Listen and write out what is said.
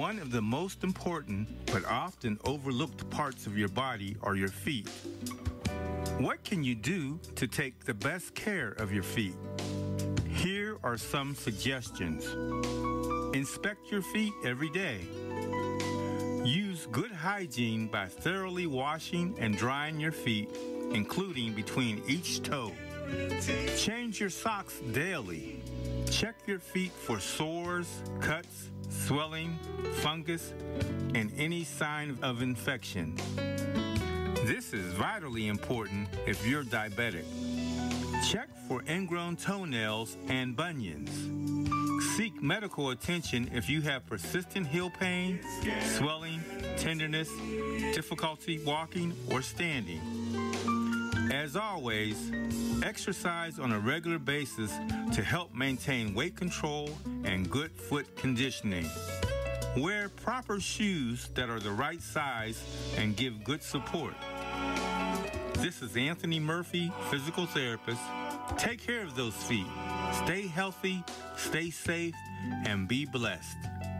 One of the most important but often overlooked parts of your body are your feet. What can you do to take the best care of your feet? Here are some suggestions. Inspect your feet every day. Use good hygiene by thoroughly washing and drying your feet, including between each toe. Change your socks daily. Check your feet for sores, cuts, swelling, fungus, and any sign of infection. This is vitally important if you're diabetic. Check for ingrown toenails and bunions. Seek medical attention if you have persistent heel pain, swelling, tenderness, difficulty walking or standing. As always, exercise on a regular basis to help maintain weight control and good foot conditioning. Wear proper shoes that are the right size and give good support. This is Anthony Murphy, physical therapist. Take care of those feet. Stay healthy, stay safe, and be blessed.